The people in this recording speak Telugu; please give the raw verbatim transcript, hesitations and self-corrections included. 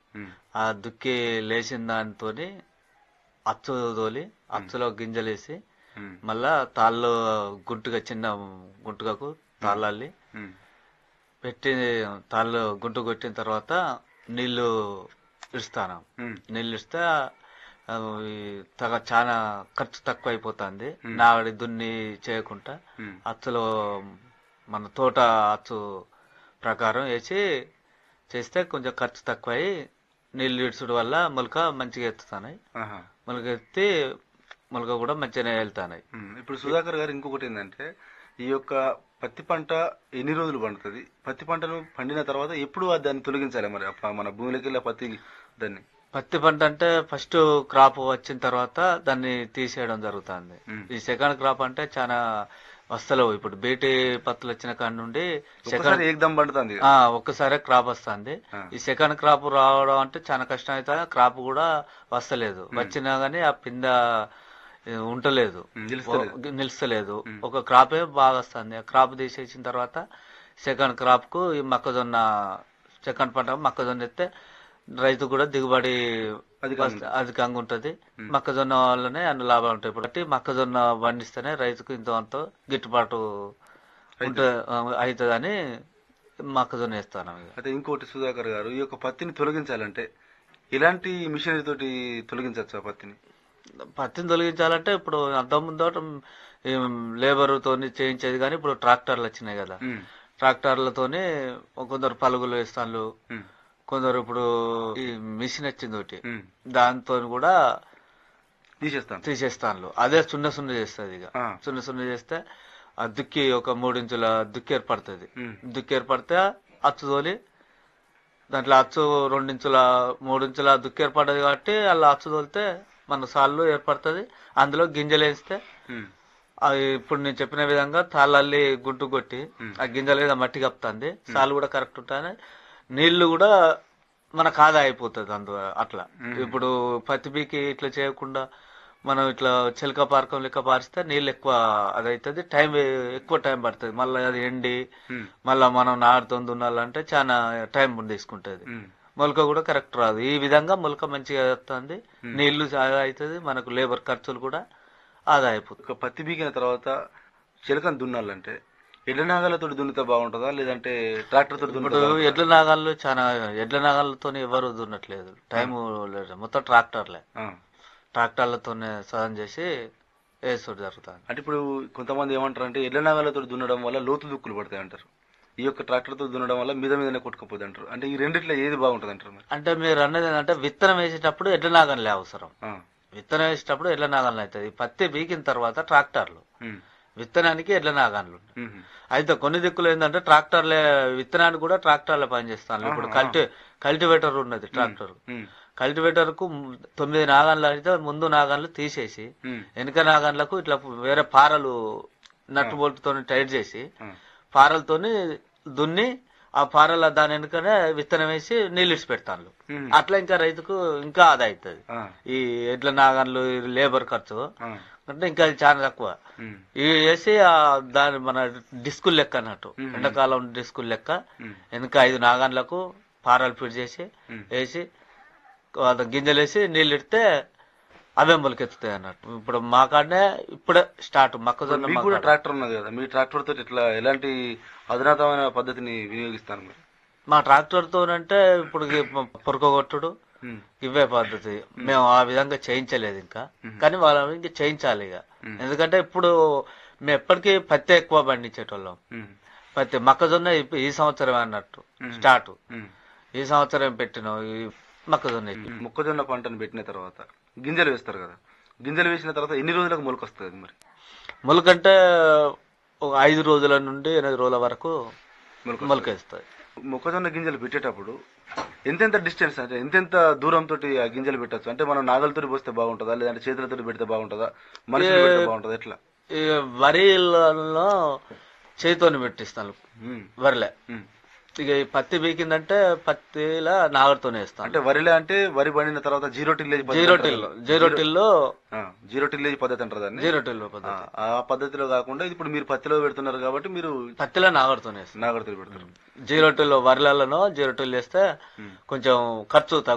ఆ దుక్కి లేచిన దానితోని అచ్చు తోలి అచ్చులో గింజలేసి మళ్ళా తాళ్ళు గుంటుగా చిన్న గుంటుకకు తాళ్ళల్లి పెట్టి తాళ్ళు గుంటు కొట్టిన తర్వాత నీళ్లు ఇస్తాను. నీళ్ళు ఇస్తే తగ చాలా ఖర్చు తక్కువ అయిపోతుంది. నాగడి దున్ని చేయకుండా అచ్చులో మన తోట అచ్చు ప్రకారం వేసి చేస్తే కొంచెం ఖర్చు తక్కువ అయ్యి నీళ్లు ఇడ్చుడు వల్ల మొలక మంచిగా ఎత్తుతాయి. మొలక ఎత్తి మొలక కూడా మంచిగానే వెళ్తాయి. ఇప్పుడు సుధాకర్ గారు ఇంకొకటి ఏంటంటే, ఈ యొక్క పత్తి పంట ఎన్ని రోజులు పండుతుంది? పత్తి పంటను పండిన తర్వాత ఎప్పుడు దాన్ని తొలగించాలి? మరి మన భూమిలోకి వెళ్ళి పత్తి దాన్ని పత్తి పంట అంటే ఫస్ట్ క్రాప్ వచ్చిన తర్వాత దాన్ని తీసేయడం జరుగుతుంది. ఈ సెకండ్ క్రాప్ అంటే చాలా వస్తలేవు. ఇప్పుడు బీటీ పత్తులు వచ్చిన కాడి నుండి సెకండ్ ఏకదం పండుతుంది, ఒక్కసారి క్రాప్ వస్తుంది. ఈ సెకండ్ క్రాప్ రావడం అంటే చాలా కష్టం అవుతుంది. క్రాప్ కూడా వస్తలేదు. వచ్చినా గానీ ఆ పింద ఉంటలేదు, నిలుస్తలేదు. ఒక క్రాపే బాగా వస్తుంది. ఆ క్రాప్ తీసేసిన తర్వాత సెకండ్ క్రాప్ కు ఈ మొక్కజొన్న సెకండ్ పంట మొక్కజొన్న ఎత్తే రైతు కూడా దిగుబడి అధికంగా ఉంటది. మొక్కజొన్న వల్లనే అన్ని లాభాలు ఉంటాయి. ఇప్పుడు మొక్కజొన్న పండిస్తేనే రైతుకు ఇంత అంత గిట్టుబాటు అవుతుందని మొక్కజొన్న వేస్తాను. అయితే ఇంకోటి సుధాకర్ గారు, ఈ యొక్క పత్తిని తొలగించాలంటే ఎలాంటి మిషనరీ తోటి తొలగించవచ్చు? పత్తిని పత్తిని తొలగించాలంటే ఇప్పుడు అంతకుముందు లేబర్ తోని చేయించేది, కానీ ఇప్పుడు ట్రాక్టర్లు వచ్చినాయి కదా. ట్రాక్టర్లతోని కొందరు పలుగులు వేస్తాను, కొందరు ఇప్పుడు ఈ మిషన్ వచ్చింది ఒకటి, దాంతో కూడా తీసేస్తాను తీసేస్తాను. అదే సున్న సున్న చేస్తుంది. ఇక సున్న సున్న చేస్తే ఆ దుక్కి ఒక మూడించుల దుక్కి ఏర్పడుతుంది. దుక్కి ఏర్పడితే అచ్చు తోలి దాంట్లో అచ్చు రెండించుల మూడించుల దుక్కి ఏర్పడ్డది కాబట్టి అలా అచ్చు తోలితే మన సాళ్ళు ఏర్పడుతుంది. అందులో గింజలు వేస్తే అది ఇప్పుడు నేను చెప్పిన విధంగా తాళ్ళల్లి గుంటు కొట్టి ఆ గింజలు మీద మట్టి కప్పుతుంది. సాళ్ళు కూడా కరెక్ట్ ఉంటాయి. నీళ్లు కూడా మనకు ఆదా అయిపోతుంది. అందు అట్లా ఇప్పుడు పత్తి బీకి ఇట్లా చేయకుండా మనం ఇట్లా చిలక పారకం లెక్క పారిస్తే నీళ్ళు ఎక్కువ అదవుతుంది. టైం ఎక్కువ టైం పడుతుంది. మళ్ళీ అది ఎండి మళ్ళా మనం నాటుతో దున్నాలంటే చాలా టైం తీసుకుంటది. మొలక కూడా కరెక్ట్ రాదు. ఈ విధంగా మొలక మంచిగా వస్తుంది, నీళ్లు ఆదా అవుతుంది, మనకు లేబర్ ఖర్చులు కూడా ఆదా అయిపోతుంది. పత్తి బీకిన తర్వాత చిలకను దున్నాలంటే ఎడ్ల నాగాలతో దున్నితే బాగుంటుందా, లేదంటే ట్రాక్టర్ తోటి దున్నుతా? ఎడ్ల నాగాలు చాలా ఎడ్ల నాగాలతో ఎవరు దున్నట్లేదు, టైం లేదు. మొత్తం ట్రాక్టర్లే ట్రాక్టర్లతోనే సాధన చేసి వేసుడు జరుగుతుంది. అంటే ఇప్పుడు కొంతమంది ఏమంటారు అంటే ఎడ్ల నాగాలతో దున్నడం వల్ల లోతు దుక్కులు పడతాయి అంటారు, ఈ యొక్క ట్రాక్టర్ తో దున్నడం వల్ల మీద మీదనే కొట్టుకుపోతుంది అంటారు. అంటే ఈ రెండిట్లో ఏది బాగుంటుంది అంటారు? మరి అంటే మీరు అన్నది ఏంటంటే విత్తనం వేసేటప్పుడు ఎడ్ల నాగన్లే అవసరం. విత్తనం వేసేటప్పుడు ఎడ్ల నాగన్లు అవుతుంది. పత్తి బీకిన తర్వాత ట్రాక్టర్లు, విత్తనానికి ఎడ్ల నాగాన్లు. అయితే కొన్ని దిక్కులు ఏంటంటే ట్రాక్టర్లే విత్తనానికి కూడా ట్రాక్టర్లే పనిచేస్తాను. ఇప్పుడు కల్టి కల్టివేటర్ ఉన్నది ట్రాక్టర్. కల్టివేటర్ కు తొమ్మిది నాగాన్లు అయితే ముందు నాగాన్లు తీసేసి వెనుక నాగాన్లకు ఇట్లా వేరే పారలు నట్టు బోల్ట్తో టైట్ చేసి పారలతోని దున్ని ఆ పారల దాని వెనుకనే విత్తనం వేసి నీళ్ళు ఇచ్చి పెడతాను. అట్లా ఇంకా రైతుకు ఇంకా ఆదా అవుతుంది. ఈ ఎడ్ల నాగాన్లు లేబర్ ఖర్చు అంటే ఇంకా చాలా తక్కువ. ఇవి వేసి దాని మన డిస్కుల్ లెక్క అన్నట్టు, ఎండాకాలం డిస్కుల్ లెక్క వెనుక ఐదు నాగాన్లకు పారాలు ఫిట్ చేసి వేసి గింజలు వేసి నీళ్ళు ఇడితే అవే మొలకెత్తుతాయి అన్నట్టు. ఇప్పుడు మా కాడనే ఇప్పుడే స్టార్ట్ మొక్కజొన్న. ట్రాక్టర్ ఉన్నది కదా, మీ ట్రాక్టర్ తోటి ఇట్లా ఎలాంటి అధునాతమైన పద్ధతిని వినియోగిస్తాను మీరు? మా ట్రాక్టర్ తోనంటే ఇప్పుడు పొరకొట్టుడు ఇవే పద్ధతి. మేము ఆ విధంగా చేయించలేదు ఇంకా, కానీ వాళ్ళ ఇంకా చేయించాలి ఇక. ఎందుకంటే ఇప్పుడు మేము ఎప్పటికీ పత్తి ఎక్కువ పండించేటోళ్ళం. పత్తి మొక్కజొన్న ఈ సంవత్సరం అన్నట్టు స్టార్ట్ ఈ సంవత్సరం పెట్టినాం ఈ మొక్కజొన్న. మొక్కజొన్న పంటను పెట్టిన తర్వాత గింజలు వేస్తారు కదా, గింజలు వేసిన తర్వాత ఎన్ని రోజులకు మొలక వస్తుంది? మరి మొలకంటే ఒక ఐదు రోజుల నుండి ఎనిమిది రోజుల వరకు మొలక వేస్తుంది. మొక్కజొన్న గింజలు పెట్టేటప్పుడు ఎంతెంత డిస్టెన్స్ అంటే ఎంతెంత దూరంతో ఆ గింజలు పెట్టచ్చు? అంటే మనం నాగలతో పోస్తే బాగుంటుందా, లేదంటే చేతులతో పెడితే బాగుంటుందా, మనుషులు పెడితే బాగుంటుందా? ఎట్లా? వరిలో చేతితోని పెట్టిస్తాను వరిలే. ఇక ఈ పత్తి బీకిందంటే పత్తిలా నాగడితోనే వేస్తాను. అంటే వరిలే అంటే వరి పండిన తర్వాత zero tillage zero till zero టిల్లో zero tillage పద్ధతి అంటారు దాన్ని. జీరో టిల్ పద్ధతి. ఆ పద్ధతిలో కాకుండా ఇప్పుడు మీరు పత్తిలో పెడుతున్నారు కాబట్టి మీరు పత్తిలో నాగడితోనే నాగడితో పెడతారు. జీరో టిల్ వరిలలో జీరో టిల్ వేస్తే కొంచెం ఖర్చు